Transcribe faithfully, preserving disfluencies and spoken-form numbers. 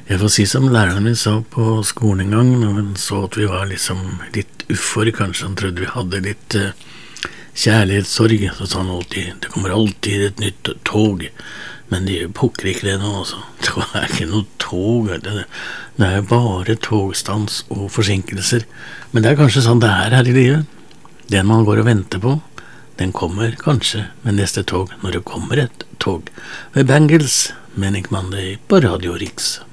Jeg får si som læreren min sa på skolen en gang, når han så at vi var liksom litt uffor, kanskje han trodde vi hadde litt uh, kjærlighetssorg, så sa han alltid, det kommer alltid et nytt tog, men de pukker ikke det nå, altså. Det er ikke noe tog, det, det er bare togstans og forsinkelser, men det er kanskje sånn det er her i livet. Den man går og venter på, den kommer kanskje med neste tog, når det kommer et tog. Ved Bangles, Manic Monday på Radio Riks.